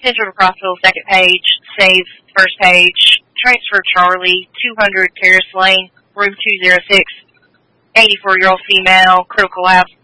Central Crossville, second page, save, first page, transfer Charlie, 200 Terrace Lane, room 206, 84-year-old female, critical